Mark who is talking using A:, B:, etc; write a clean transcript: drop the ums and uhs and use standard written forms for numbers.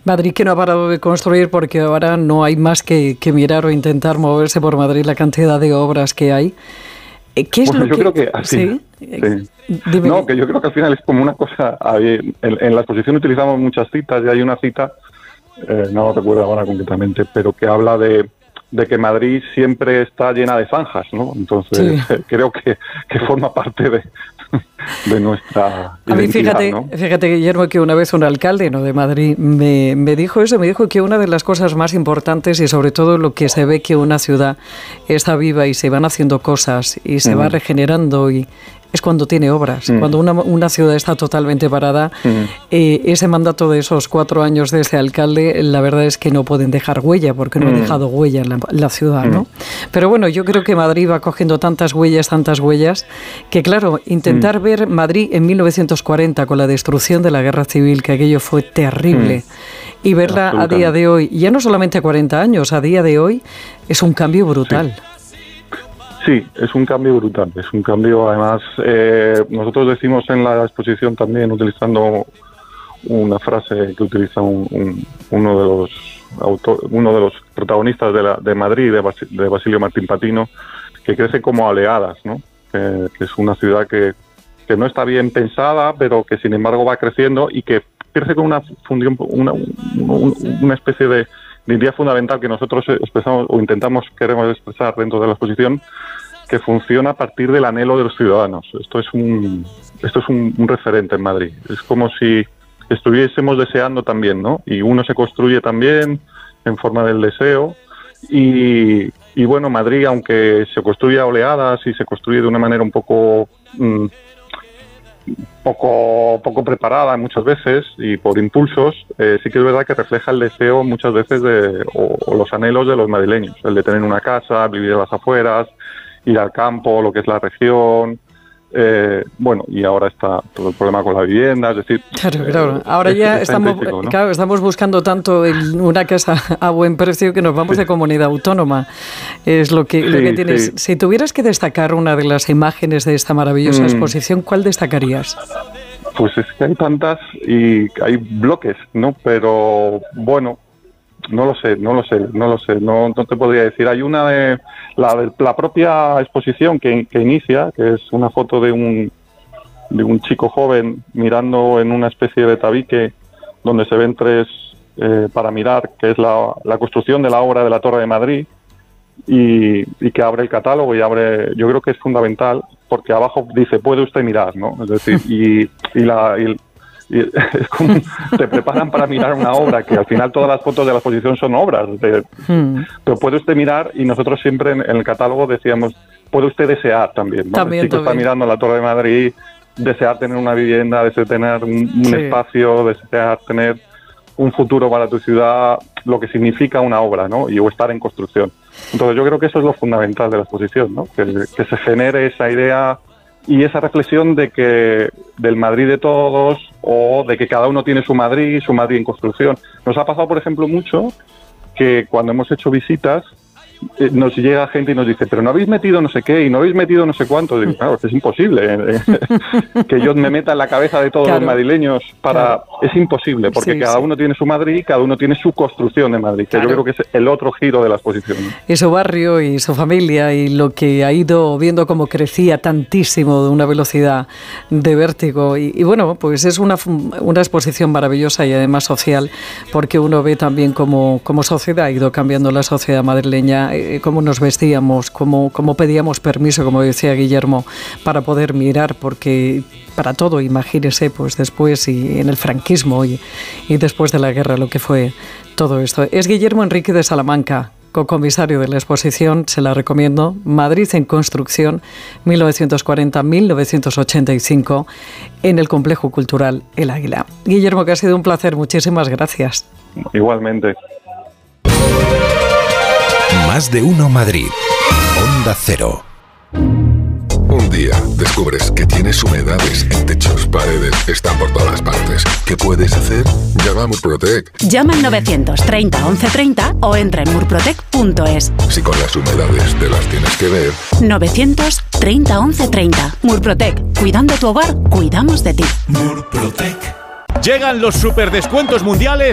A: Madrid que no ha parado de construir porque ahora no hay más que mirar o intentar moverse por Madrid la cantidad de obras que hay. ¿Qué es
B: bueno,
A: lo
B: yo
A: que...?
B: creo que así,
A: ¿Sí?
B: No, que yo creo que al final es como una cosa. En la exposición utilizamos muchas citas y hay una cita, no lo recuerdo ahora concretamente, pero que habla de que Madrid siempre está llena de zanjas, ¿no? Entonces creo que forma parte de nuestra identidad.
A: A mí fíjate, Guillermo, que una vez un alcalde, ¿no?, de Madrid me dijo eso, me dijo que una de las cosas más importantes y sobre todo lo que se ve que una ciudad está viva y se van haciendo cosas y se va regenerando y es cuando tiene obras. Cuando una ciudad está totalmente parada, ese mandato de esos 4 años de ese alcalde, la verdad es que no pueden dejar huella, porque no ha dejado huella en la ciudad, ¿no? Pero bueno, yo creo que Madrid va cogiendo tantas huellas, que claro, intentar ver Madrid en 1940 con la destrucción de la Guerra Civil, que aquello fue terrible, y verla a día de hoy, ya no solamente 40 años, a día de hoy, es un cambio brutal.
B: Sí, es un cambio brutal, es un cambio, además, nosotros decimos en la exposición también, utilizando una frase que utiliza uno de los protagonistas de Madrid, de Basilio Martín Patino, que crece como oleadas, ¿no? Que es una ciudad que no está bien pensada, pero que sin embargo va creciendo y que crece con una especie de idea fundamental que nosotros expresamos o queremos expresar dentro de la exposición, que funciona a partir del anhelo de los ciudadanos. Esto es un referente en Madrid. Es como si estuviésemos deseando también, ¿no? Y uno se construye también en forma del deseo. Y bueno, Madrid, aunque se construye a oleadas y se construye de una manera un poco preparada muchas veces y por impulsos, sí que es verdad que refleja el deseo muchas veces o los anhelos de los madrileños, el de tener una casa, vivir en las afueras, ir al campo, lo que es la región, bueno, y ahora está todo el problema con la vivienda, es decir... Claro,
A: ahora ya estamos buscando tanto una casa a buen precio que nos vamos de comunidad autónoma, es lo que tienes. Si tuvieras que destacar una de las imágenes de esta maravillosa exposición, ¿cuál destacarías?
B: Pues es que hay tantas y hay bloques, ¿no? Pero bueno, no lo sé, no te podría decir. Hay una de la propia exposición que inicia, que es una foto de un chico joven mirando en una especie de tabique donde se ven 3 para mirar, que es la construcción de la obra de la Torre de Madrid, y que abre el catálogo yo creo que es fundamental porque abajo dice puede usted mirar, ¿no? Es decir, y es como te preparan para mirar una obra, que al final todas las fotos de la exposición son obras, pero puede usted mirar, y nosotros siempre en el catálogo decíamos puede usted desear también, ¿no? El chico está mirando la Torre de Madrid, desear tener una vivienda, desear tener un espacio, desear tener un futuro para tu ciudad, lo que significa una obra, ¿no? O estar en construcción. Entonces yo creo que eso es lo fundamental de la exposición, ¿no? Que se genere esa idea y esa reflexión de que del Madrid de todos, o de que cada uno tiene su Madrid en construcción. Nos ha pasado, por ejemplo, mucho que cuando hemos hecho visitas nos llega gente y nos dice, pero no habéis metido no sé qué y no habéis metido no sé cuánto. Digo, claro, es imposible que yo me meta en la cabeza de todos los madrileños es imposible, porque cada uno tiene su Madrid, cada uno tiene su construcción de Madrid, que yo creo que es el otro giro de la exposición, ¿no?
A: Y su barrio y su familia y lo que ha ido viendo cómo crecía tantísimo de una velocidad de vértigo. Y bueno, pues es una exposición maravillosa y además social, porque uno ve también cómo sociedad ha ido cambiando la sociedad madrileña, cómo nos vestíamos, cómo pedíamos permiso, como decía Guillermo, para poder mirar, porque para todo, imagínese, pues después y en el franquismo y después de la guerra, lo que fue todo esto. Es Guillermo Enrique de Salamanca, cocomisario de la exposición, se la recomiendo, Madrid en construcción, 1940-1985, en el Complejo Cultural El Águila. Guillermo, que ha sido un placer, muchísimas gracias.
B: Igualmente.
C: Más de uno Madrid. Onda Cero.
D: Un día descubres que tienes humedades en techos, paredes, están por todas partes. ¿Qué puedes hacer? Llama a Murprotec.
E: Llama al 930 1130 o entra en murprotec.es.
D: Si con las humedades te las tienes que ver.
E: 930 1130. Murprotec. Cuidando tu hogar, cuidamos de ti.
F: Murprotec. Llegan los superdescuentos mundiales